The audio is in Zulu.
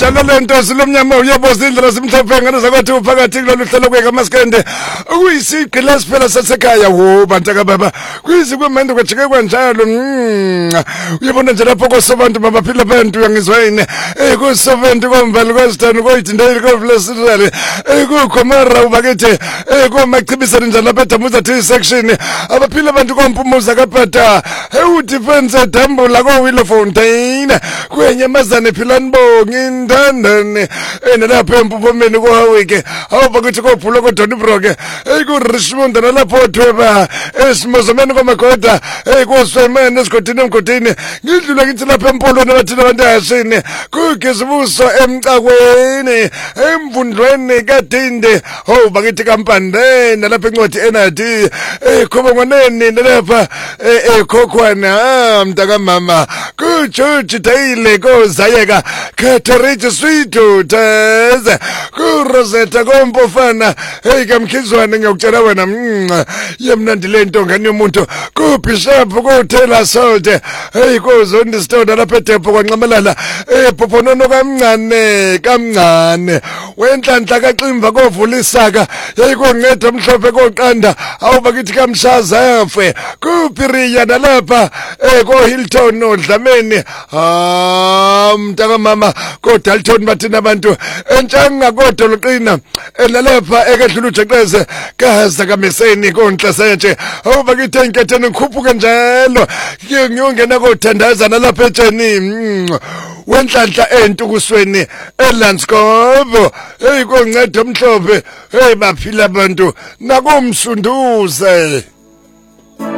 Dlala lento silomnyama uyebo zindlela simhlophe ngane zakwathi uphakathi kulolu hlelo kweka maskende ukuyisiqi lasiphela sasekhaya wo bantaka baba kwizi kwemendo kwajike kwanjalo uyabona nje lapho kosobantu babaphila abantu uyangizwa yini kusobantu komvali kwasithana koyidindeli koblessed kukhomara ubakethe komachibisana njalo lapha damuza T section abaphila abantu kompumuza kapata udifense dambula ko Willowfontein kwenyamazane philani bongi ndandane nalapha empupomeni kohawike awubakuthi kophulo kodonibroke ku Richmond nalapho thweba esimozomeni komagoda koswemene esigodini emgodini ngidlula ngithi lapha empolweni bathina abantu asini kugezibuso emcakweni emvundlweni kadinde bakithi kampande nalapha encwadi NRD khoba ngwaneni nalapha ekhokhwana mntaka mama ku George Taile kozayeka Catherine Sweeto teze ku Rosetta kompofana kamkhizwane ngiyokutshela wena yemnandi lento ngani yomuntu ku Bishop ku Taylor Salt kozondi stone lapha eDepo kwanqamalala phophonono kamncane wenhlanhla kaXimva kovula isaka yayikonqeda mhlophe koqanda awubakithi kamshaza yafe ku Piriya nalapha ko Hilton odlameni mntaka mama ko Dalton bathina abantu entshanga kodwa loqina elalapha ekedlula ujeqeze gaza kameseni konhlasentshe awubakithi enketheni ngikhuphuka njalo ngiyongena kothandaza nalapha etsheni wenhlanhla entukusweni eLandskop konqeda omhlophe baphila abantu nakumsunduze